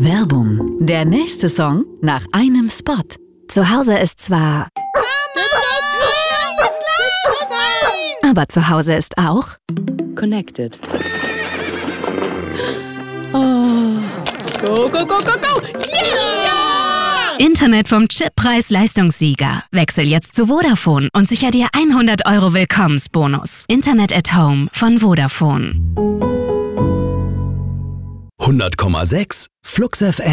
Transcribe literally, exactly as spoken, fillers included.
Werbung. Der nächste Song nach einem Spot. Zu Hause ist zwar... Aber zu Hause ist auch... Connected. Oh. Go, go, go, go, go! Yeah! Internet vom Chip-Preis-Leistungssieger. Wechsel jetzt zu Vodafone und sicher dir hundert Euro Willkommensbonus. Internet at Home von Vodafone. hundert Komma sechs Flux F M